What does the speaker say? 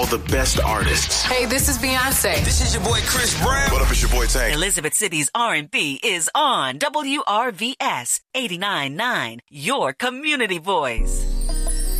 All the best artists. Hey, this is Beyonce. This is your boy Chris Brown. What up, it's your boy Tank. Elizabeth City's R&B is on WRVS 89.9, your community voice.